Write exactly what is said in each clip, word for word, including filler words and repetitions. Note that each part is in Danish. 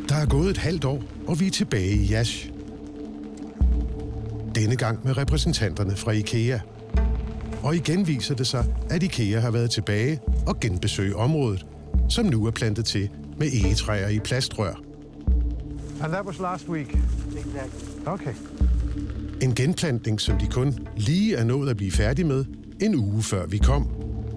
Der er gået et halvt år, og vi er tilbage i Yash. Denne gang med repræsentanterne fra IKEA. Og igen viser det sig, at IKEA har været tilbage og genbesøgt området, som nu er plantet til med egetræer i plastrør. And that was last week. Exactly. Okay. En genplantning, som de kun lige er nået at blive færdig med en uge før vi kom.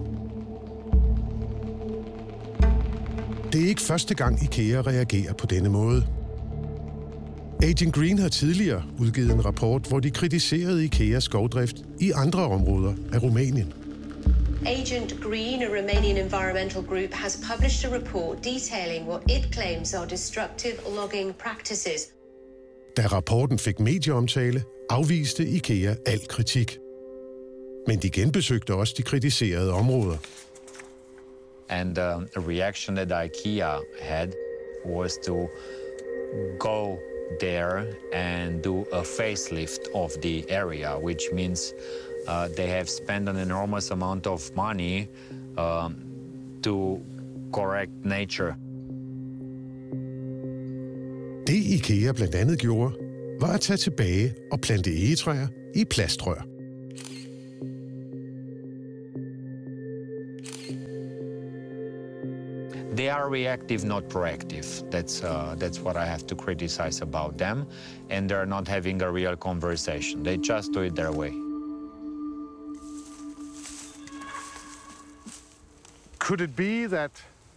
Det er ikke første gang IKEA reagerer på denne måde. Agent Green har tidligere udgivet en rapport, hvor de kritiserede IKEAs skovdrift i andre områder af Rumænien. Agent Green, a Romanian environmental group, has published a report detailing what it claims are destructive logging practices. Da rapporten fik medieomtale, afviste IKEA al kritik. Men de genbesøgte også de kritiserede områder. And um, a reaction that IKEA had was to go there and do a facelift of the area, which means uh, they have spent an enormous amount of money um, to correct nature. Det IKEA blandt andet gjorde, var at tage tilbage og plante egetræer i plastrør. They are reactive, not proactive. That's, uh, that's what I have to criticize about them. And they're not having a real conversation. They just do it their way. Could it be that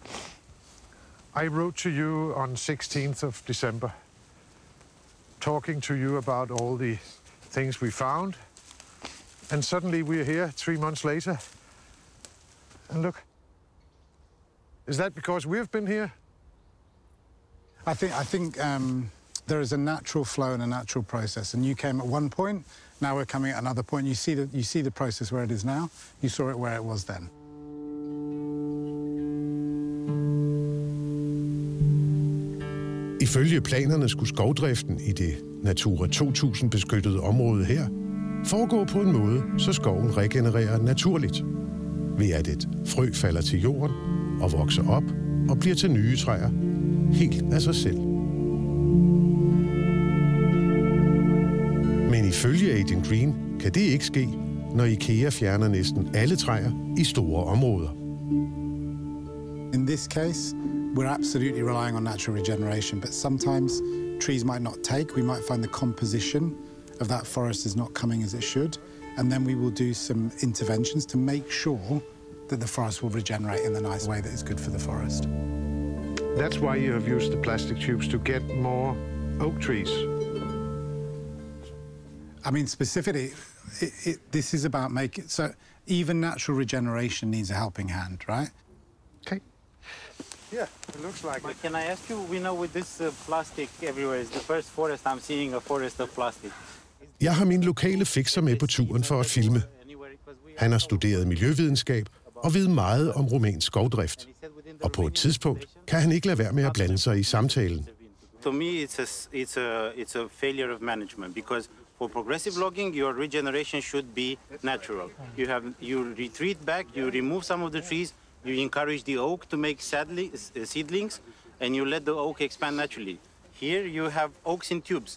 I wrote to you on sixteenth of December, talking to you about all the things we found, and suddenly we're here three months later, and look. Is that because we've been here? I think I think um, there is a natural flow and a natural process. And you came at one point. Now we're coming at another point. You see the you see the process where it is now. You saw it where it was then. Ifølge planerne skulle skovdriften i det Natura to tusind beskyttede område her foregå på en måde, så skoven regenererer naturligt, ved at et frø falder til jorden og vokser op og bliver til nye træer helt af sig selv. Men ifølge Agent Green kan det ikke ske, når IKEA fjerner næsten alle træer i store områder. In this case, we're absolutely relying on natural regeneration, but sometimes trees might not take. We might find the composition of that forest is not coming as it should, and then we will do some interventions to make sure that the forest will regenerate in the nice way that is good for the forest. That's why you have used the plastic tubes, to get more oak trees. I mean, specifically, it, it, this is about making... So even natural regeneration needs a helping hand, right? Okay. Yeah, it looks like But it. can I ask you, we know with this uh, plastic everywhere, is the first forest I'm seeing a forest of plastic. Jeg har min lokale fikser med på turen for at filme. Han har studeret miljøvidenskab og ved meget om rumænsk skovdrift. Og på et tidspunkt kan han ikke lade være med at blande sig i samtalen. To me, it's a, it's a, it's a failure of management, because for progressive logging, your regeneration should be natural. You have, you retreat back, you remove some of the trees, you encourage the oak to make sadly, uh, seedlings, and you let the oak expand naturally. Here you have oaks in tubes.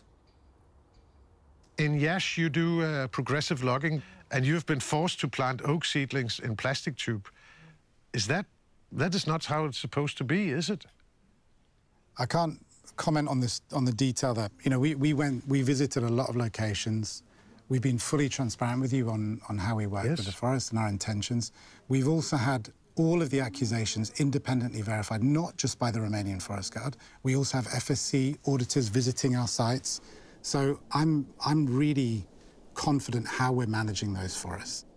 In Yash, you do uh, progressive logging, and you've been forced to plant oak seedlings in plastic tube. Is that, that is not how it's supposed to be, is it? I can't comment on this, on the detail that, you know, we, we went, we visited a lot of locations. We've been fully transparent with you on, on how we work Yes. with the forest and our intentions. We've also had all of the accusations independently verified, not just by the Romanian Forest Guard. We also have F S C auditors visiting our sites. So I'm, I'm really confident how we're managing those forests.